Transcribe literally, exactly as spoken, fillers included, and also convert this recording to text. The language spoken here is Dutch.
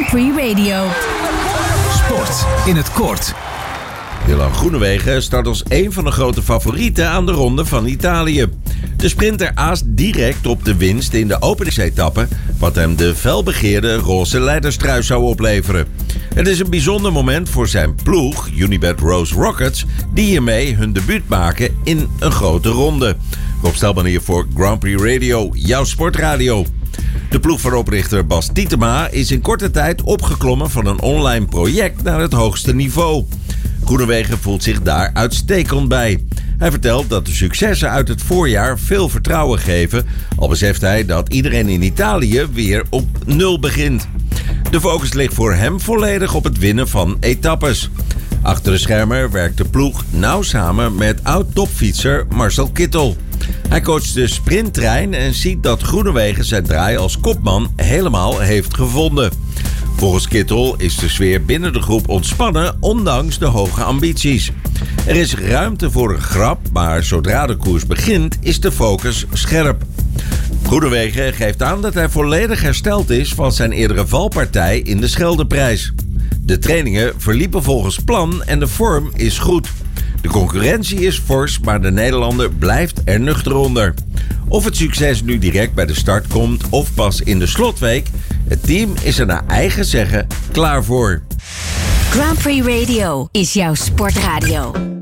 Prix Radio. Sport in het kort. Dylan Groenewegen start als een van de grote favorieten aan de Ronde van Italië. De sprinter aast direct op de winst in de openingsetappe, wat hem de felbegeerde roze leiderstrui zou opleveren. Het is een bijzonder moment voor zijn ploeg, Unibet Rose Rockets, die hiermee hun debuut maken in een grote ronde. Rob Stelman hier voor Grand Prix Radio, jouw sportradio. De ploeg van oprichter Bas Tietema is in korte tijd opgeklommen van een online project naar het hoogste niveau. Groenewegen voelt zich daar uitstekend bij. Hij vertelt dat de successen uit het voorjaar veel vertrouwen geven, al beseft hij dat iedereen in Italië weer op nul begint. De focus ligt voor hem volledig op het winnen van etappes. Achter de schermen werkt de ploeg nauw samen met oud-topfietser Marcel Kittel. Hij coacht de sprinttrein en ziet dat Groenewegen zijn draai als kopman helemaal heeft gevonden. Volgens Kittel is de sfeer binnen de groep ontspannen, ondanks de hoge ambities. Er is ruimte voor een grap, maar zodra de koers begint, is de focus scherp. Groenewegen geeft aan dat hij volledig hersteld is van zijn eerdere valpartij in de Scheldeprijs. De trainingen verliepen volgens plan en de vorm is goed. De concurrentie is fors, maar de Nederlander blijft er nuchter onder. Of het succes nu direct bij de start komt of pas in de slotweek, het team is er naar eigen zeggen klaar voor. Grand Prix Radio is jouw sportradio.